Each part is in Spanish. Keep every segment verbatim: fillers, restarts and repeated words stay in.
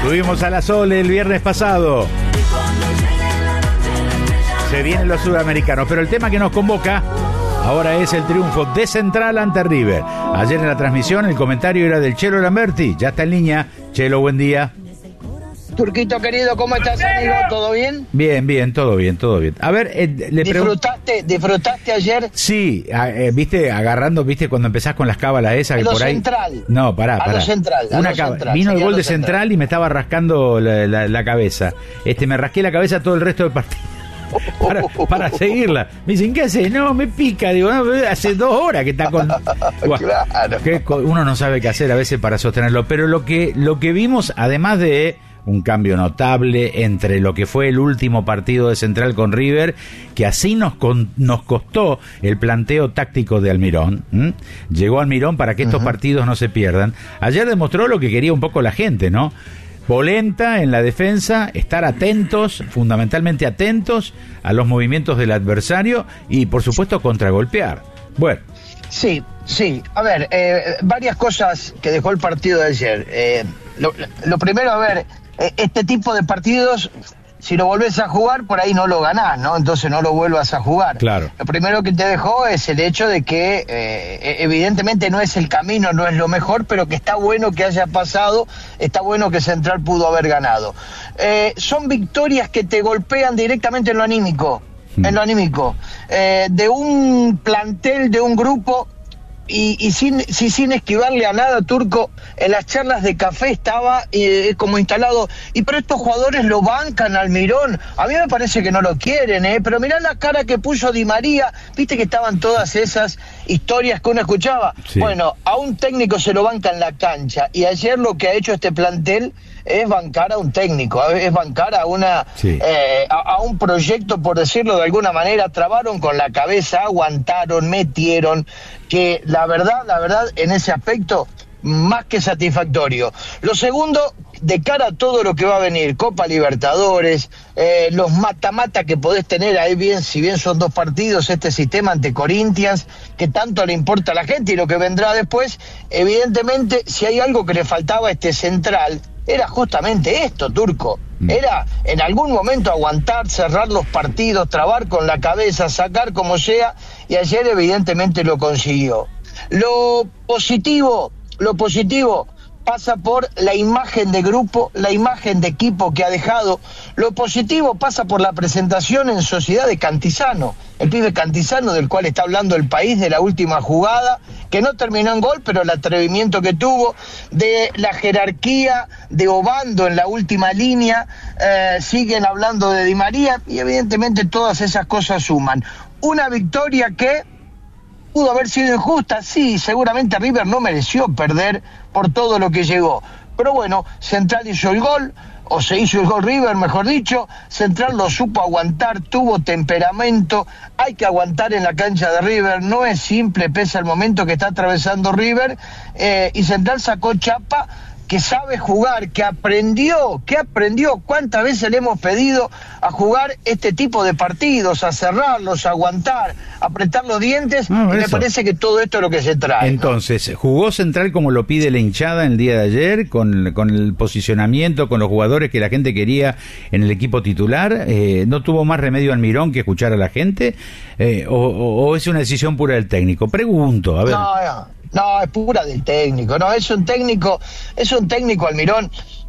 Subimos a la Sole el viernes pasado. Se vienen los sudamericanos, pero el tema que nos convoca ahora es el triunfo de Central ante River. Ayer en la transmisión el comentario era del Chelo Lamberti. Ya está en línea. Chelo, buen día. Turquito querido, ¿cómo estás, amigo? ¿Todo bien? Bien, bien, todo bien, todo bien. A ver, eh, le ¿Disfrutaste, ¿Disfrutaste ayer? Sí, eh, viste, agarrando, viste, cuando empezás con las cábalas esas, a que lo por ahí... Central. No, pará, pará. A lo Central. A Una lo cab... central. Vino el Sí, gol de central. central y me estaba rascando la, la, la cabeza. Este, me rasqué la cabeza todo el resto del partido. Para, para seguirla. Me dicen, ¿qué hace? No, me pica. Digo, no, hace dos horas que está con... Bueno, claro. que uno no sabe qué hacer a veces para sostenerlo. Pero lo que, lo que vimos, además de un cambio notable entre lo que fue el último partido de Central con River, que así nos con, nos costó el planteo táctico de Almirón. ¿Mm? Llegó Almirón para que estos uh-huh. partidos no se pierdan. Ayer demostró lo que quería un poco la gente, ¿no? Polenta en la defensa, estar atentos, fundamentalmente atentos a los movimientos del adversario y, por supuesto, contragolpear. Bueno. Sí, sí. A ver, eh, varias cosas que dejó el partido de ayer. Eh, lo, lo primero, a ver, eh, este tipo de partidos, si lo volvés a jugar, por ahí no lo ganás, ¿no? Entonces no lo vuelvas a jugar. Claro. Lo primero que te dejó es el hecho de que eh, evidentemente no es el camino, no es lo mejor, pero que está bueno que haya pasado, está bueno que Central pudo haber ganado. Eh, son victorias que te golpean directamente en lo anímico, mm. en lo anímico, eh, de un plantel, de un grupo. Y, y sin, si, sin esquivarle a nada, Turco, en las charlas de café estaba eh, como instalado, y pero estos jugadores lo bancan al Almirón. A mí me parece que no lo quieren, ¿eh? Pero mirá la cara que puso Di María, viste que estaban todas esas historias que uno escuchaba. Sí. Bueno, a un técnico se lo banca en la cancha, y ayer lo que ha hecho este plantel es bancar a un técnico, es bancar a una sí. eh, a, a un proyecto, por decirlo de alguna manera. Trabaron con la cabeza, aguantaron, metieron, que la verdad, la verdad, en ese aspecto, más que satisfactorio. Lo segundo, de cara a todo lo que va a venir, Copa Libertadores, eh, los mata-mata que podés tener ahí, bien, si bien son dos partidos, este sistema ante Corinthians, que tanto le importa a la gente, y lo que vendrá después, evidentemente, si hay algo que le faltaba a este Central, era justamente esto, Turco. Era en algún momento aguantar, cerrar los partidos, trabar con la cabeza, sacar como sea, y ayer evidentemente lo consiguió. Lo positivo, lo positivo pasa por la imagen de grupo, la imagen de equipo que ha dejado. Lo positivo pasa por la presentación en sociedad de Cantizano, el pibe Cantizano del cual está hablando el país, de la última jugada, que no terminó en gol, pero el atrevimiento que tuvo, de la jerarquía de Obando en la última línea, eh, siguen hablando de Di María, y evidentemente todas esas cosas suman. Una victoria que pudo haber sido injusta, sí, seguramente River no mereció perder por todo lo que llegó. Pero bueno, Central hizo el gol, o se hizo el gol River, mejor dicho. Central lo supo aguantar, tuvo temperamento. Hay que aguantar en la cancha de River, no es simple, pese al momento que está atravesando River. Eh, y Central sacó chapa, que sabe jugar, que aprendió, que aprendió. ¿Cuántas veces le hemos pedido a jugar este tipo de partidos, a cerrarlos, a aguantar, a apretar los dientes? No, y me parece que todo esto es lo que se trae. Entonces, ¿no? ¿Jugó Central como lo pide la hinchada el día de ayer, con, con el posicionamiento, con los jugadores que la gente quería en el equipo titular? Eh, ¿No tuvo más remedio Almirón que escuchar a la gente? Eh, o, o, ¿O es una decisión pura del técnico? Pregunto, a ver. No, no. No, es pura del técnico, no, es un técnico, es un técnico Almirón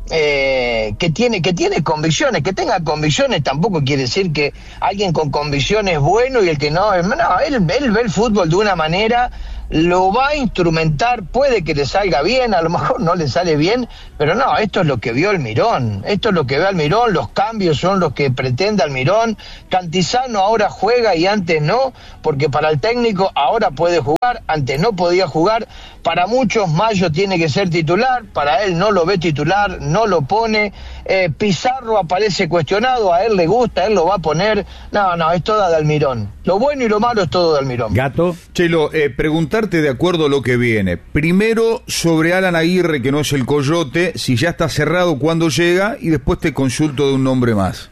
eh, que tiene, que tiene convicciones, que tenga convicciones tampoco quiere decir que alguien con convicciones es bueno y el que no, no, él, él ve el fútbol de una manera, lo va a instrumentar, puede que le salga bien, a lo mejor no le sale bien, pero no, esto es lo que vio Almirón, esto es lo que ve Almirón, los cambios son los que pretende Almirón. Cantizano ahora juega y antes no, porque para el técnico ahora puede jugar, antes no podía jugar. Para muchos Mayo tiene que ser titular, para él no lo ve titular, no lo pone. eh, Pizarro aparece cuestionado, a él le gusta, él lo va a poner. No, no, es toda de Almirón, lo bueno y lo malo es todo de Almirón. Gato. Chelo, eh, preguntarte de acuerdo a lo que viene, primero sobre Alan Aguirre, que no es el Coyote, si ya está cerrado, cuándo llega, y después te consulto de un nombre más.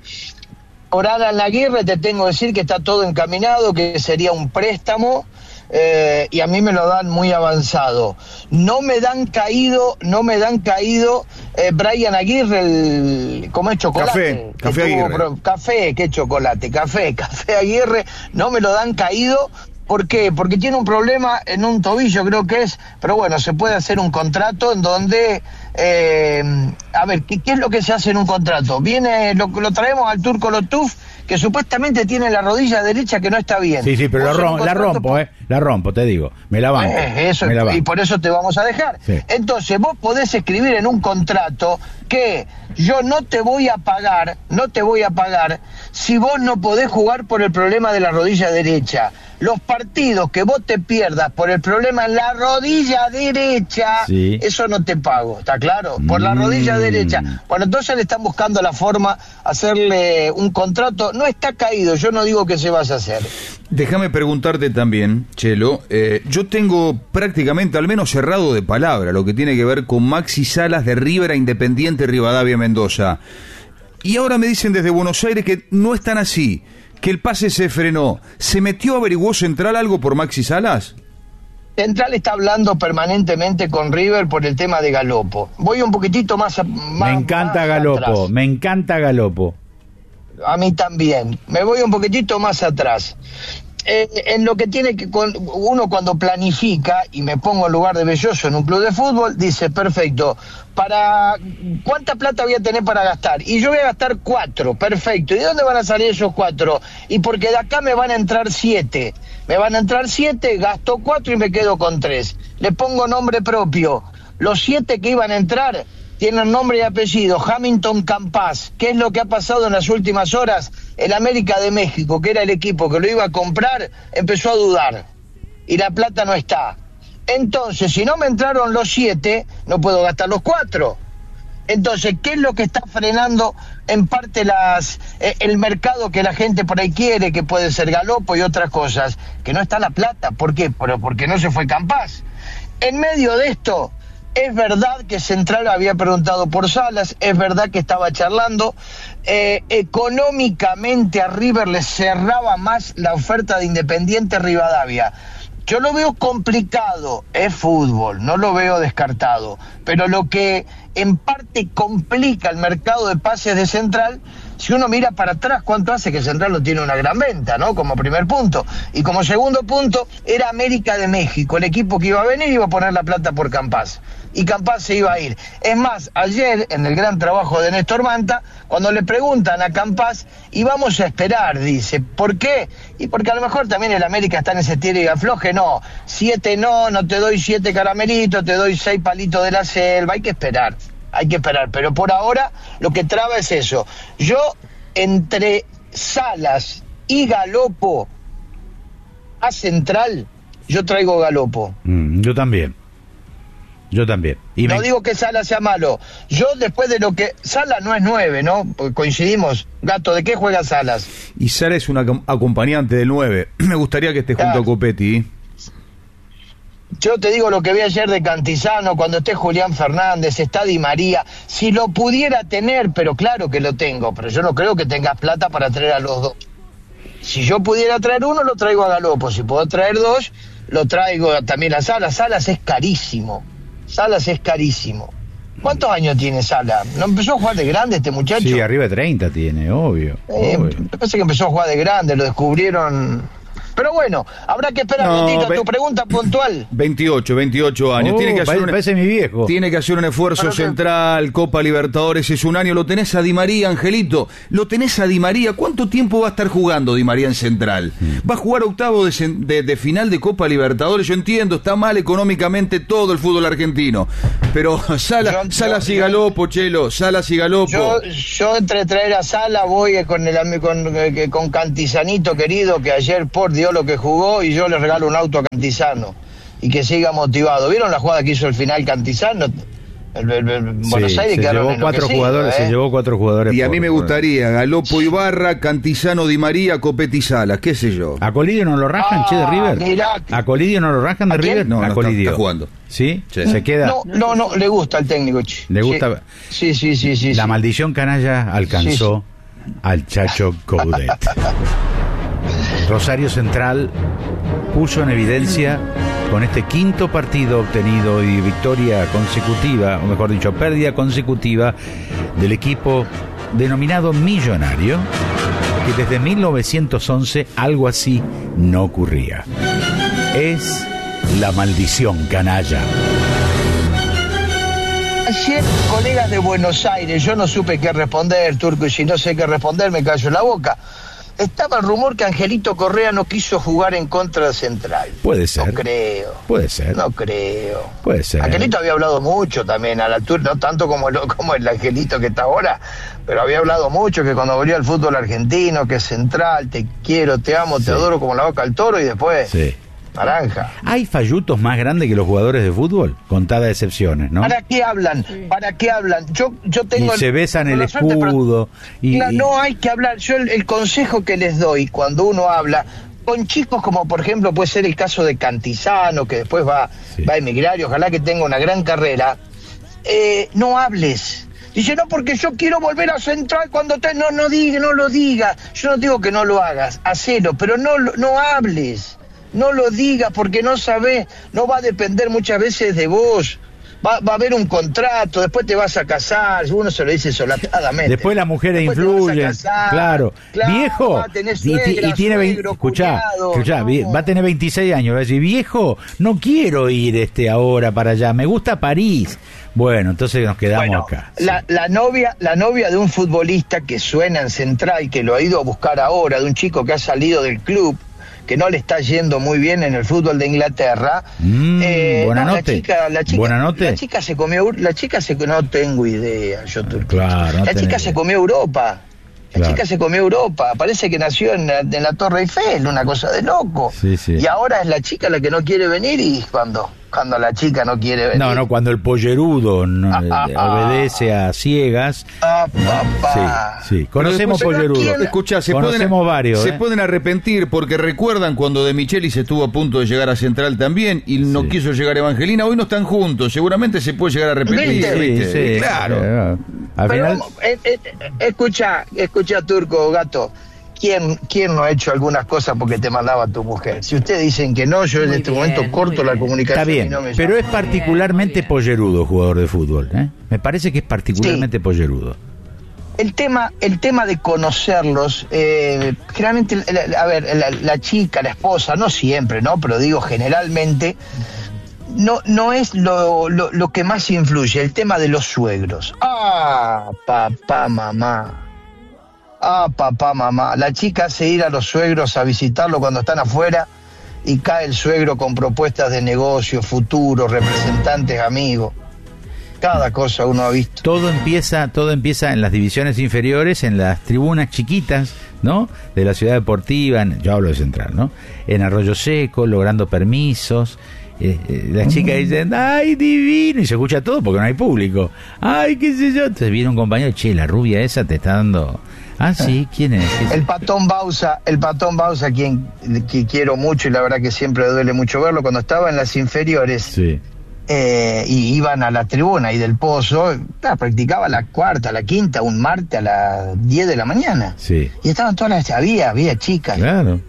Por Alan Aguirre te tengo que decir que está todo encaminado, que sería un préstamo. eh, y a mí me lo dan muy avanzado. No me dan caído, no me dan caído eh, Brian Aguirre, el, ¿cómo es chocolate? Café, café tuvo, Aguirre. pro, café, ¿qué chocolate? Café, café Aguirre, no me lo dan caído. ¿Por qué? Porque tiene un problema en un tobillo, creo que es, pero bueno, se puede hacer un contrato en donde, eh, a ver, ¿qué, ¿qué es lo que se hace en un contrato? Viene, lo, lo traemos al Turco Lotuf, que supuestamente tiene la rodilla derecha que no está bien. Sí, sí, pero la, rom la rompo, por... eh, la rompo, te digo, me la banco. Eh, eso, me la banco. Y por eso te vamos a dejar. Sí. Entonces, vos podés escribir en un contrato que yo no te voy a pagar, no te voy a pagar, si vos no podés jugar por el problema de la rodilla derecha. Los partidos que vos te pierdas por el problema en la rodilla derecha, sí. eso no te pago, ¿está claro? Por la rodilla Mm. derecha. Bueno, entonces le están buscando la forma, hacerle un contrato. No está caído, yo no digo que se vaya a hacer. Déjame preguntarte también, Chelo, eh, yo tengo prácticamente al menos cerrado de palabra lo que tiene que ver con Maxi Salas de River a Independiente Rivadavia Mendoza. Y ahora me dicen desde Buenos Aires que no es tan así, que el pase se frenó. ¿Se metió, averiguó Central algo por Maxi Salas? Central está hablando permanentemente con River por el tema de Galopo. Voy un poquitito más, a, más Me encanta más Galopo, atrás. me encanta Galopo. A mí también. Me voy un poquitito más atrás. Eh, en lo que tiene que con, uno cuando planifica, y me pongo en lugar de Belloso en un club de fútbol, dice, perfecto, para ¿cuánta plata voy a tener para gastar? Y yo voy a gastar cuatro, perfecto. ¿Y de dónde van a salir esos cuatro? Y porque de acá me van a entrar siete. Me van a entrar siete, gasto cuatro y me quedo con tres. Le pongo nombre propio. Los siete que iban a entrar tienen nombre y apellido, Hamilton Campas. ¿Qué es lo que ha pasado en las últimas horas? El América de México, que era el equipo que lo iba a comprar, empezó a dudar. Y la plata no está. Entonces, si no me entraron los siete, no puedo gastar los cuatro. Entonces, ¿qué es lo que está frenando en parte las eh, el mercado que la gente por ahí quiere, que puede ser Galopo y otras cosas? Que no está la plata. ¿Por qué? Pero porque no se fue Campas. En medio de esto, es verdad que Central había preguntado por Salas, es verdad que estaba charlando, eh, económicamente a River le cerraba más la oferta de Independiente Rivadavia. Yo lo veo complicado, es fútbol, no lo veo descartado, pero lo que en parte complica el mercado de pases de Central, si uno mira para atrás, ¿cuánto hace que Central no tiene una gran venta, ¿no? Como primer punto. Y como segundo punto, era América de México, el equipo que iba a venir iba a poner la plata por Campas. Y Campas se iba a ir. Es más, ayer, en el gran trabajo de Néstor Manta, cuando le preguntan a Campas, y vamos a esperar, dice. ¿Por qué? Y porque a lo mejor también el América está en ese tiro y afloje, no. Siete no, no te doy siete caramelitos, te doy seis palitos de la selva, hay que esperar. Hay que esperar, pero por ahora lo que traba es eso. Yo, entre Salas y Galopo a Central, yo traigo Galopo. Mm, yo también. Yo también. Y no me... digo que Salas sea malo. Yo, después de lo que... Salas no es nueve, ¿no? Porque coincidimos. Gato, ¿de qué juega Salas? Y Salas es un ac acompañante del nueve. Me gustaría que esté junto claro. a Copetti. Yo te digo lo que vi ayer de Cantizano, cuando esté Julián Fernández, está Di María, si lo pudiera tener, pero claro que lo tengo, pero yo no creo que tengas plata para traer a los dos. Si yo pudiera traer uno, lo traigo a Galopo, si puedo traer dos, lo traigo también a Salas. Salas es carísimo, Salas es carísimo. ¿Cuántos años tiene Salas? ¿No empezó a jugar de grande este muchacho? Sí, arriba de treinta tiene, obvio. Eh, obvio. Me parece que empezó a jugar de grande, lo descubrieron... Pero bueno, habrá que esperar, No, Betito, ve- tu pregunta puntual. veintiocho, veintiocho años. Oh, tiene que hacer parece, un, parece mi viejo. tiene que hacer un esfuerzo Pero que- central, Copa Libertadores es un año. Lo tenés a Di María, Angelito. Lo tenés a Di María. ¿Cuánto tiempo va a estar jugando Di María en Central? Va a jugar octavo de, cen- de- de final de Copa Libertadores. Yo entiendo, está mal económicamente todo el fútbol argentino. Pero Sala, Yo- Salas yo- y Galopo, Chelo. Salas y Galopo. Yo, yo entre traer a Sala voy con el ami- con, eh, con Cantizanito querido, que ayer por Dios lo que jugó, y yo le regalo un auto a Cantizano y que siga motivado. ¿Vieron la jugada que hizo el final Cantizano? El, el- el- Buenos Sí, Aires se quedaron llevó cuatro enloquecidos, jugadores, ¿eh? se llevó cuatro jugadores. Y a por- mí me por- gustaría Galopo Ibarra, Cantizano, Di María, Copetti, Salas. ¿Qué sé yo? ¿A Colidio no lo rajan, Ah, che, de River? mirá que- ¿A Colidio no lo rajan de ¿A quién? River? No, a no, está- Colidio. está jugando. ¿Sí? Sí. Se queda. No, no, no, le gusta al técnico, che. Le gusta- Sí, sí, sí, sí. La sí. maldición canalla alcanzó al Chacho Coudet. Rosario Central puso en evidencia con este quinto partido obtenido y victoria consecutiva, o mejor dicho, pérdida consecutiva del equipo denominado Millonario, que desde mil novecientos once algo así no ocurría. Es la maldición canalla. Ayer, colegas de Buenos Aires, yo no supe qué responder, Turco, y si no sé qué responder me callo la boca. Estaba el rumor que Angelito Correa no quiso jugar en contra de Central. Puede ser. No creo. Puede ser. No creo. Puede ser. Angelito había hablado mucho también a la altura, no tanto como el, como el Angelito que está ahora, pero había hablado mucho que cuando volvió al fútbol argentino, que es Central, te quiero, te amo, Sí. te adoro como la boca al toro y después... Sí. Naranja. ¿Hay fallutos más grandes que los jugadores de fútbol? Contadas excepciones, ¿no? ¿Para qué hablan? Sí. ¿Para qué hablan? Yo, yo tengo Y se besan el suerte, escudo. pero, Y, claro, y... No hay que hablar. Yo el, el consejo que les doy cuando uno habla con chicos como por ejemplo puede ser el caso de Cantizano, que después va, Sí. va a emigrar y ojalá que tenga una gran carrera, eh, no hables. Dice, no, porque yo quiero volver a Central cuando te... No, no diga, no lo digas. Yo no digo que no lo hagas, hacelo, pero no, no hables. No lo digas porque no sabés, no va a depender muchas veces de vos. Va, va a haber un contrato, después te vas a casar, uno se lo dice solapadamente. Después las mujeres Después influyen, casar, claro. claro, Viejo, va a tener y, suegra, y tiene veinte, suegro, escuchá, cuñado, escuchá, no. vi- va a tener veintiséis años, va a decir, viejo, no quiero ir este ahora para allá, me gusta París. Bueno, entonces nos quedamos Bueno, acá. La, Sí. la novia, la novia de un futbolista que suena en Central, que lo ha ido a buscar ahora, de un chico que ha salido del club, que no le está yendo muy bien en el fútbol de Inglaterra. Mm, eh, buena no, la note. chica, la chica, Buena note. La chica se comió, la chica se no tengo idea, yo Turco. Claro, no La tenés chica idea. se comió Europa. La Claro. chica se comió Europa, parece que nació en la, en la Torre Eiffel, una cosa de loco. Sí, sí. Y ahora es la chica la que no quiere venir y cuando, cuando la chica no quiere venir. No, no, cuando el pollerudo no, eh, obedece a ciegas. Ah, papá. Sí, sí. Conocemos Pero pollerudo. ¿quién- Escuchá, se Conocemos pueden, varios. se ¿eh? pueden arrepentir porque recuerdan cuando De Michelis estuvo a punto de llegar a Central también y no Sí. quiso llegar a Evangelina. Hoy no están juntos, seguramente se puede llegar a arrepentir. ¿Viste? ¿viste? Sí, Claro. eh, Al Pero, final, eh, eh, escucha, escucha, Turco, gato. ¿Quién, ¿Quién no ha hecho algunas cosas porque te mandaba tu mujer? Si ustedes dicen que no, yo en Muy este bien, momento muy corto la bien. comunicación. está bien, y no me pero es llamo. particularmente bien. pollerudo jugador de fútbol. ¿eh? Me parece que es particularmente pollerudo. El tema, el tema de conocerlos, eh, generalmente, la- a ver, la, la chica, la esposa, no siempre, ¿no? Pero digo, generalmente, no, no es lo, lo, lo que más influye, el tema de los suegros. Ah, papá, mamá. Ah, papá, mamá. La chica hace ir a los suegros a visitarlo cuando están afuera y cae el suegro con propuestas de negocio, futuro, representantes, amigos. Cada cosa uno ha visto. Todo empieza, todo empieza en las divisiones inferiores, en las tribunas chiquitas, ¿no? De la ciudad deportiva, en- yo hablo de Central, ¿no? En Arroyo Seco, logrando permisos. Eh, eh, las chicas dicen, ¡ay, divino! Y se escucha todo porque no hay público. ¡Ay, qué sé yo! Entonces viene un compañero, che, la rubia esa te está dando... Ah, sí, ¿quién es? ¿Qué es? El Patón Bausa, el Patón Bausa, quien que quiero mucho y la verdad que siempre duele mucho verlo, cuando estaba en las inferiores Sí. eh, y iban a la tribuna y del Pozo, ah, practicaba la cuarta, la quinta, un martes a las diez de la mañana. Sí. Y estaban todas las, había, había chicas. Claro.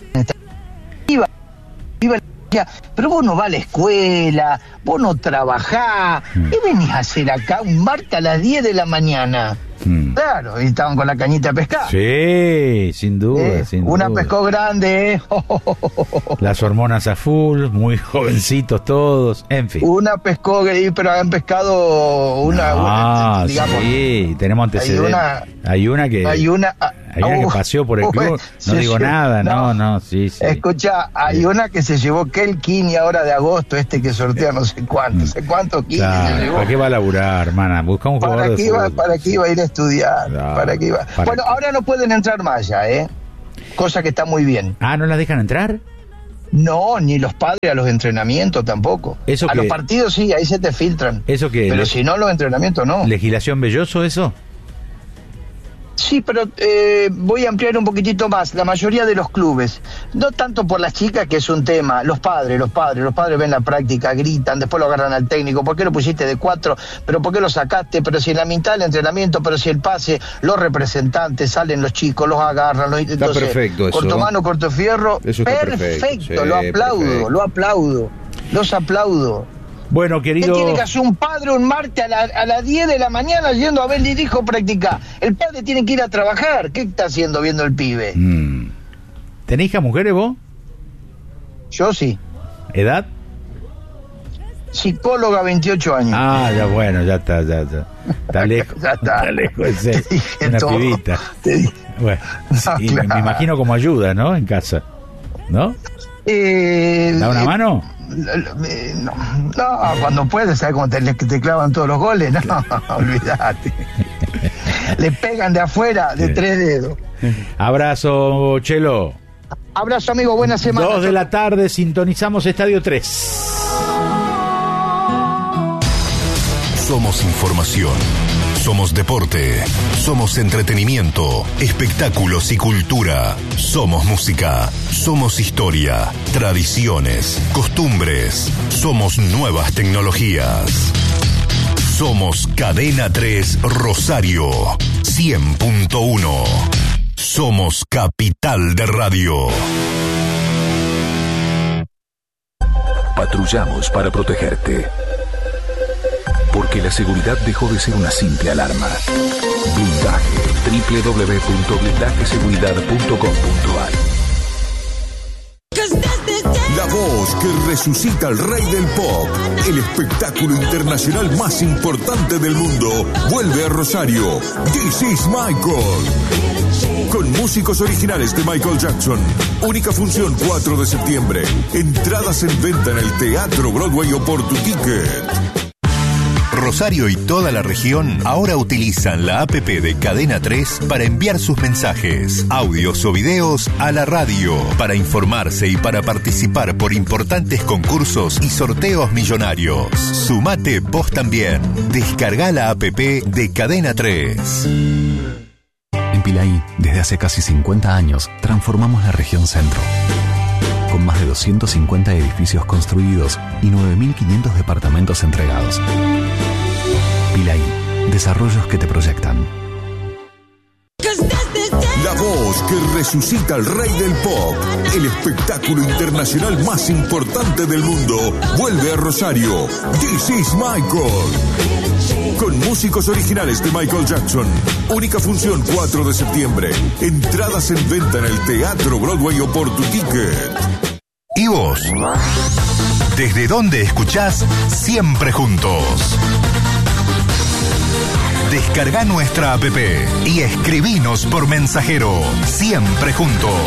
Iba, iba, decía, pero vos no vas a la escuela, vos no trabajás, Mm. ¿qué venís a hacer acá un martes a las diez de la mañana? Mm. Claro, y estaban con la cañita de pescar. Sí, sin duda, Eh, sin una duda. pescó grande, eh. Las hormonas a full, muy jovencitos todos, en fin. Una pescó, eh, pero han pescado una, Ah, una, digamos, sí, tenemos antecedentes. una- Hay una que hay una, hay una que uh, paseó por el uh, club, no se digo llevó- nada, no, no, sí, sí. Escucha, hay Sí. una que se llevó Kelkin ahora de agosto, este que sortea no sé cuánto, no sé cuántos kilos se Claro, llevó. ¿para qué va a laburar, hermana? Busca un jugador ¿Para de qué, iba, fútbol. ¿Para qué iba a ir a estudiar? Claro, ¿Para qué iba? ¿para Bueno, qué? ahora no pueden entrar más ya, ¿eh? Cosa que está muy bien. Ah, ¿no las dejan entrar? No, ni los padres a los entrenamientos tampoco. Eso a que- los partidos sí, ahí se te filtran. ¿Eso que Pero le- si no, los entrenamientos no. legislación Belloso eso? Sí, Sí, pero eh, voy a ampliar un poquitito más. La mayoría de los clubes, no tanto por las chicas, que es un tema, los padres, los padres, los padres ven la práctica, gritan, después lo agarran al técnico, ¿por qué lo pusiste de cuatro? ¿Pero por qué lo sacaste? Pero si en la mitad del entrenamiento, pero si el pase, los representantes, salen los chicos, los agarran, los, está entonces, perfecto eso. Corto mano, corto fierro, Eso está perfecto, perfecto. Sí, lo aplaudo, perfecto. lo aplaudo, los aplaudo. Bueno, ¿Qué querido... tiene que hacer un padre un martes a, la, a las diez de la mañana yendo a ver el hijo practicar? El padre tiene que ir a trabajar. ¿Qué está haciendo viendo el pibe? Mm. ¿Tenés hijas mujeres vos? Yo sí. ¿Edad? Psicóloga, veintiocho años. Ah, ya bueno, ya está, ya, ya. Está lejos. Ya está. Está lejos de ser Te dije una todo. pibita. Te dije. Bueno, No, y me, claro. me imagino como ayuda, ¿no? En casa. ¿No? Eh, ¿Da una eh, mano? eh, No, no, cuando puedes, ¿sabes cómo te, te clavan todos los goles? No, olvídate. Le pegan de afuera de Sí. tres dedos. Abrazo, Chelo. Abrazo, amigo, buena semana. Dos de la tarde, sintonizamos Estadio tres. Somos información, somos deporte, somos entretenimiento, espectáculos y cultura. Somos música, somos historia, tradiciones, costumbres. Somos nuevas tecnologías. Somos Cadena tres Rosario, cien punto uno. Somos capital de radio. Patrullamos para protegerte. Porque la seguridad dejó de ser una simple alarma. Blindaje. doble u doble u doble u punto blindaje seguridad punto com punto a r. La voz que resucita al rey del pop, el espectáculo internacional más importante del mundo, vuelve a Rosario. This is Michael. Con músicos originales de Michael Jackson. Única función cuatro de septiembre. Entradas en venta en el Teatro Broadway o por tu ticket. Rosario y toda la región ahora utilizan la app de Cadena tres para enviar sus mensajes, audios o videos a la radio, para informarse y para participar por importantes concursos y sorteos millonarios. Sumate vos también. Descarga la app de Cadena tres. En Pilaí, desde hace casi cincuenta años, transformamos la región centro. Con más de doscientos cincuenta edificios construidos y nueve mil quinientos departamentos entregados. Pilaí, desarrollos que te proyectan. La voz que resucita al rey del pop, el espectáculo internacional más importante del mundo, vuelve a Rosario. This is Michael. Con músicos originales de Michael Jackson. Única función cuatro de septiembre. Entradas en venta en el Teatro Broadway o por tu ticket. ¿Y vos? ¿Desde dónde escuchás Siempre Juntos? Descarga nuestra app y escribinos por mensajero. Siempre Juntos.